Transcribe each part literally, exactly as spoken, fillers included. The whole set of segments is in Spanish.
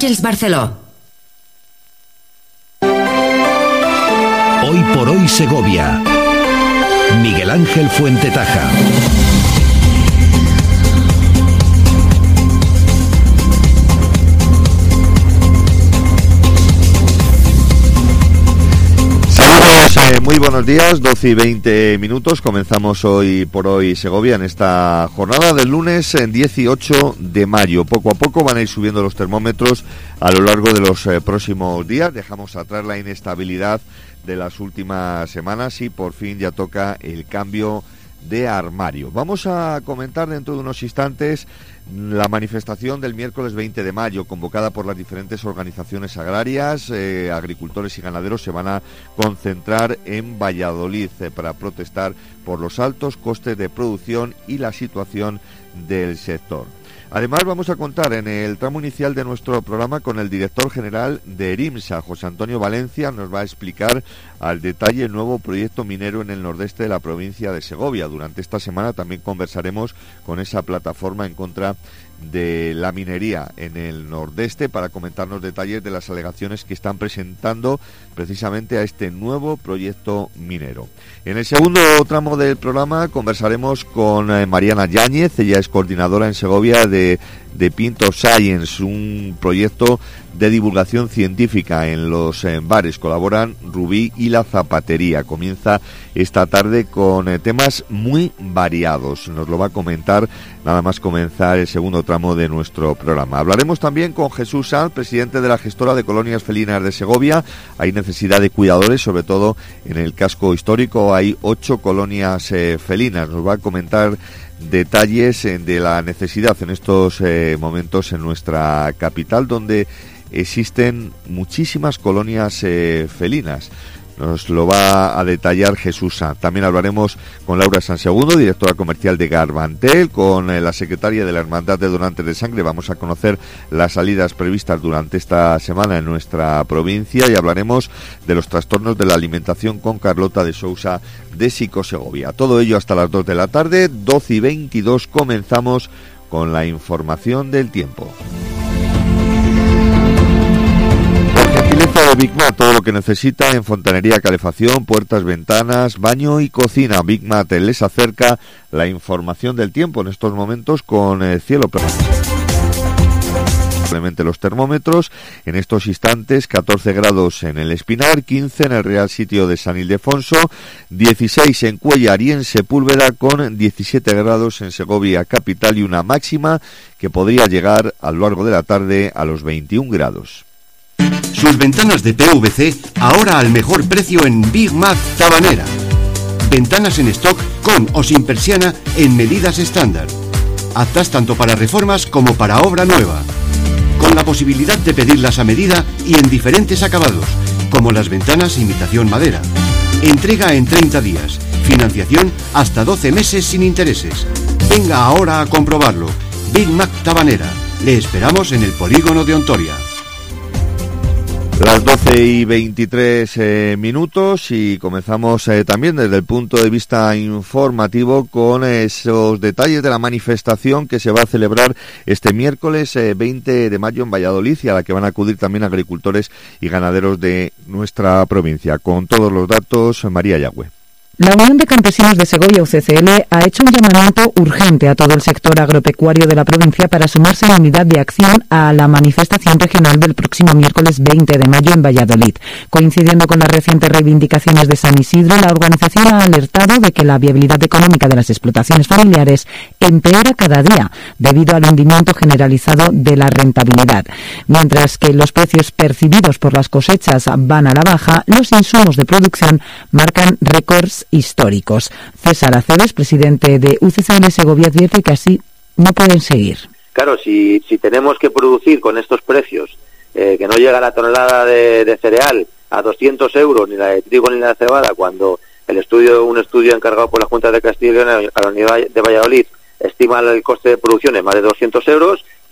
Àngels Barceló. Hoy por hoy Segovia. Miguel Ángel Fuentetaja. Eh, muy buenos días, doce y veinte minutos. Comenzamos hoy por hoy Segovia en esta jornada del lunes dieciocho de mayo. Poco a poco van a ir subiendo los termómetros a lo largo de los eh, próximos días. Dejamos atrás la inestabilidad de las últimas semanas y por fin ya toca el cambio de armario. Vamos a comentar dentro de unos instantes la manifestación del miércoles veinte de mayo, convocada por las diferentes organizaciones agrarias. Eh, agricultores y ganaderos se van a concentrar en Valladolid eh, para protestar por los altos costes de producción y la situación del sector. Además, vamos a contar en el tramo inicial de nuestro programa con el director general de ERIMSA, José Antonio Valencia. Nos va a explicar al detalle el nuevo proyecto minero en el nordeste de la provincia de Segovia. Durante esta semana también conversaremos con esa plataforma en contra de la minería en el nordeste para comentarnos detalles de las alegaciones que están presentando precisamente a este nuevo proyecto minero. En el segundo tramo del programa conversaremos con eh, Mariana Yáñez. Ella es coordinadora en Segovia de, de Pinto Science, un proyecto de divulgación científica en los eh, bares. Colaboran Rubí y La Zapatería. Comienza esta tarde con eh, temas muy variados. Nos lo va a comentar nada más comenzar el segundo tramo de nuestro programa. Hablaremos también con Jesús Sanz, presidente de la gestora de colonias felinas de Segovia. Hay necesidad de cuidadores, sobre todo en el casco histórico. Hay ocho colonias eh, felinas. Nos va a comentar detalles eh, de la necesidad en estos eh, momentos en nuestra capital, donde existen muchísimas colonias eh, felinas. Nos lo va a detallar Jesús Sanz. También hablaremos con Laura Sansegundo, directora comercial de Garbantel, con eh, la secretaria de la Hermandad de Donantes de Sangre. Vamos a conocer las salidas previstas durante esta semana en nuestra provincia y hablaremos de los trastornos de la alimentación con Carlota de Sousa de Psicosegovia. Todo ello hasta las dos de la tarde, doce y veintidós. Comenzamos con la información del tiempo. De Big Mat, todo lo que necesita en fontanería, calefacción, puertas, ventanas, baño y cocina. Big Mat les acerca la información del tiempo en estos momentos con eh, cielo simplemente los termómetros. En estos instantes catorce grados en el Espinar, quince en el Real Sitio de San Ildefonso, dieciséis en Cuéllar y en Sepúlveda, con diecisiete grados en Segovia capital y una máxima que podría llegar a lo largo de la tarde a los veintiún grados. Sus ventanas de P V C ahora al mejor precio en Big Mat Tabanera. Ventanas en stock con o sin persiana en medidas estándar. Aptas tanto para reformas como para obra nueva. Con la posibilidad de pedirlas a medida y en diferentes acabados, como las ventanas imitación madera. Entrega en treinta días. Financiación hasta doce meses sin intereses. Venga ahora a comprobarlo. Big Mat Tabanera. Le esperamos en el polígono de Ontoria. Las doce y veintitrés eh, minutos y comenzamos eh, también desde el punto de vista informativo con esos detalles de la manifestación que se va a celebrar este miércoles eh, veinte de mayo en Valladolid y a la que van a acudir también agricultores y ganaderos de nuestra provincia. Con todos los datos, María Yagüe. La Unión de Campesinos de Segovia, U C C L, ha hecho un llamamiento urgente a todo el sector agropecuario de la provincia para sumarse en unidad de acción a la manifestación regional del próximo miércoles veinte de mayo en Valladolid. Coincidiendo con las recientes reivindicaciones de San Isidro, la organización ha alertado de que la viabilidad económica de las explotaciones familiares empeora cada día debido al hundimiento generalizado de la rentabilidad. Mientras que los precios percibidos por las cosechas van a la baja, los insumos de producción marcan récords históricos. César Aceves, presidente de U C C L Segovia, advierte que así no pueden seguir. Claro, si, si tenemos que producir con estos precios, eh, que no llega la tonelada de, de cereal a doscientos euros, ni la de trigo ni la de cebada, cuando el estudio, un estudio encargado por la Junta de Castilla y León a la Unidad de Valladolid estima el coste de producción en más de doscientos euros,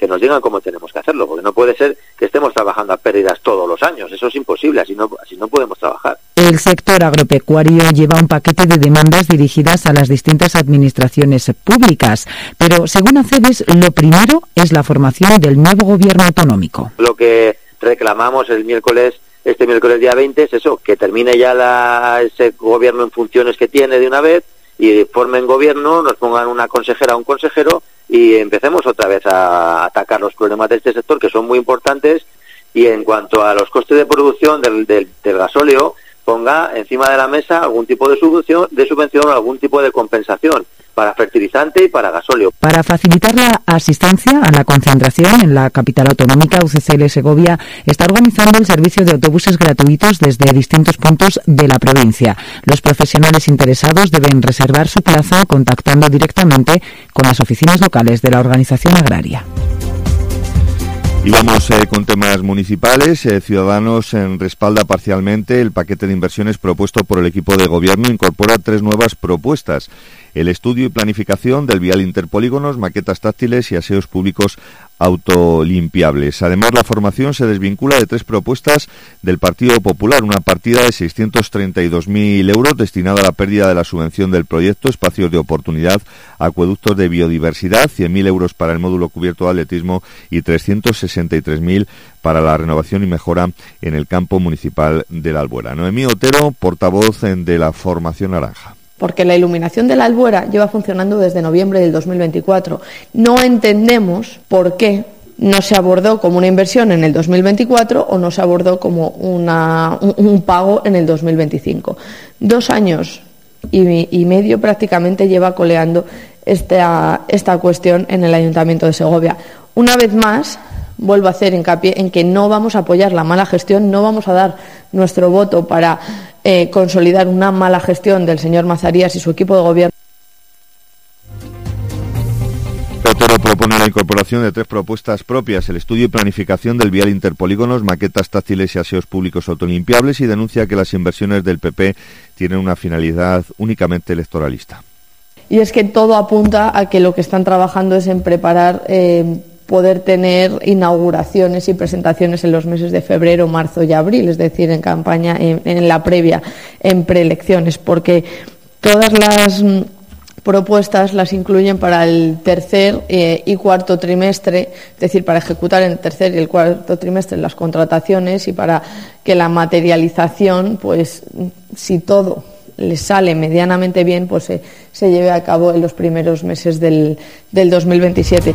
que nos digan cómo tenemos que hacerlo, porque no puede ser que estemos trabajando a pérdidas todos los años, eso es imposible, así no, así no podemos trabajar. El sector agropecuario lleva un paquete de demandas dirigidas a las distintas administraciones públicas, pero según ACEBES, lo primero es la formación del nuevo gobierno autonómico. Lo que reclamamos el miércoles, este miércoles día veinte, es eso, que termine ya la, ese gobierno en funciones que tiene de una vez y formen gobierno, nos pongan una consejera o un consejero y empecemos otra vez a atacar los problemas de este sector, que son muy importantes, y en cuanto a los costes de producción del, del, del gasóleo, ponga encima de la mesa algún tipo de subvención, de subvención o algún tipo de compensación para fertilizante y para gasóleo. Para facilitar la asistencia a la concentración en la capital autonómica, U C C L Segovia está organizando el servicio de autobuses gratuitos desde distintos puntos de la provincia. Los profesionales interesados deben reservar su plaza contactando directamente con las oficinas locales de la organización agraria. Y vamos eh, con temas municipales. Eh, Ciudadanos eh, respalda parcialmente el paquete de inversiones propuesto por el equipo de gobierno. Incorpora tres nuevas propuestas: el estudio y planificación del vial interpolígonos, maquetas táctiles y aseos públicos autolimpiables. Además, la formación se desvincula de tres propuestas del Partido Popular: una partida de seiscientos treinta y dos mil euros destinada a la pérdida de la subvención del proyecto Espacios de Oportunidad, Acueductos de Biodiversidad, cien mil euros para el módulo cubierto de atletismo y trescientos sesenta y tres mil para la renovación y mejora en el campo municipal de la Albuera. Noemí Otero, portavoz de la Formación Naranja. Porque la iluminación de la Albuera lleva funcionando desde noviembre del dos mil veinticuatro. No entendemos por qué no se abordó como una inversión en el dos mil veinticuatro o no se abordó como una, un, un pago en el dos mil veinticinco. Dos años y, y medio prácticamente lleva coleando esta, esta cuestión en el Ayuntamiento de Segovia. Una vez más, vuelvo a hacer hincapié en que no vamos a apoyar la mala gestión, no vamos a dar nuestro voto para eh, consolidar una mala gestión del señor Mazarías y su equipo de gobierno. Otero propone la incorporación de tres propuestas propias: el estudio y planificación del vial interpolígonos, maquetas táctiles y aseos públicos autolimpiables, y denuncia que las inversiones del P P tienen una finalidad únicamente electoralista. Y es que todo apunta a que lo que están trabajando es en preparar eh, poder tener inauguraciones y presentaciones en los meses de febrero, marzo y abril, es decir, en campaña, en, en la previa, en preelecciones, porque todas las mm, propuestas las incluyen para el tercer eh, y cuarto trimestre, es decir, para ejecutar en el tercer y el cuarto trimestre las contrataciones y para que la materialización, pues si todo les sale medianamente bien, pues se, se lleve a cabo en los primeros meses del, del dos mil veintisiete.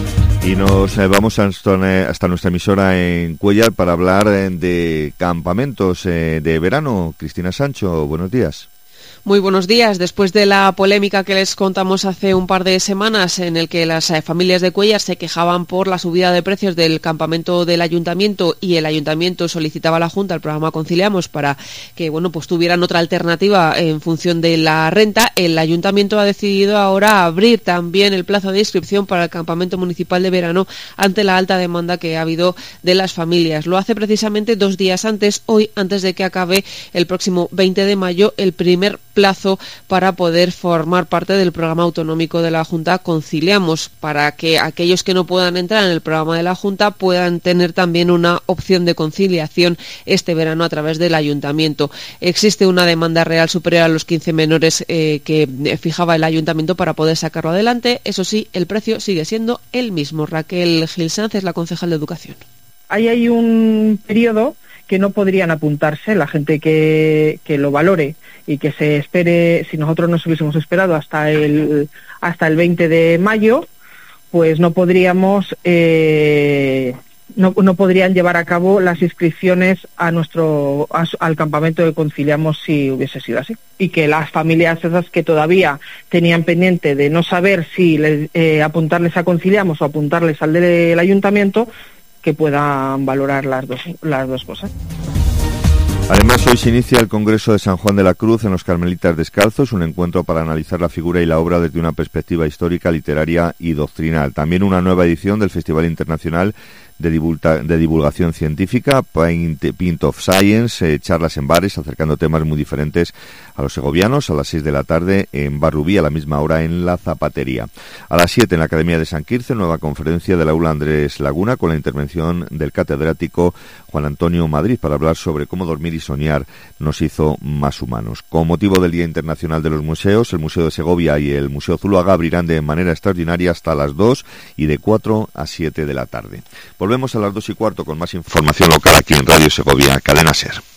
Y nos eh, vamos hasta, hasta nuestra emisora en Cuéllar para hablar eh, de campamentos eh, de verano. Cristina Sancho, buenos días. Muy buenos días. Después de la polémica que les contamos hace un par de semanas, en el que las familias de Cuéllar se quejaban por la subida de precios del campamento del ayuntamiento, y el ayuntamiento solicitaba a la Junta, el programa Conciliamos, para que bueno pues tuvieran otra alternativa en función de la renta, el ayuntamiento ha decidido ahora abrir también el plazo de inscripción para el campamento municipal de verano ante la alta demanda que ha habido de las familias. Lo hace precisamente dos días antes, hoy, antes de que acabe el próximo veinte de mayo, el primer plazo para poder formar parte del programa autonómico de la Junta Conciliamos, para que aquellos que no puedan entrar en el programa de la Junta puedan tener también una opción de conciliación este verano a través del ayuntamiento. Existe una demanda real superior a los quince menores eh, que fijaba el ayuntamiento para poder sacarlo adelante. Eso sí, el precio sigue siendo el mismo. Raquel Gil Sanz es la concejal de Educación. Ahí hay un periodo que no podrían apuntarse la gente que, que lo valore y que se espere. Si nosotros nos hubiésemos esperado hasta el hasta el veinte de mayo, pues no podríamos eh, no, no podrían llevar a cabo las inscripciones a nuestro a, al campamento de Conciliamos si hubiese sido así, y que las familias esas que todavía tenían pendiente de no saber si les, eh, apuntarles a Conciliamos o apuntarles al del ayuntamiento, que puedan valorar las dos, las dos cosas. Además, hoy se inicia el Congreso de San Juan de la Cruz en los Carmelitas Descalzos, un encuentro para analizar la figura y la obra desde una perspectiva histórica, literaria y doctrinal. También una nueva edición del Festival Internacional de, divulga, de divulgación científica, Pint, Pint of Science, eh, charlas en bares, acercando temas muy diferentes a los segovianos, a las seis de la tarde en Bar Rubí, a la misma hora en La Zapatería. A las siete en la Academia de San Quirce, nueva conferencia del aula Andrés Laguna, con la intervención del catedrático Juan Antonio Madrid, para hablar sobre cómo dormir y soñar nos hizo más humanos. Con motivo del Día Internacional de los Museos, el Museo de Segovia y el Museo Zuloaga abrirán de manera extraordinaria hasta las dos y de cuatro a siete de la tarde. Volvemos a las dos y cuarto con más información local aquí en Radio Segovia, Cadena SER.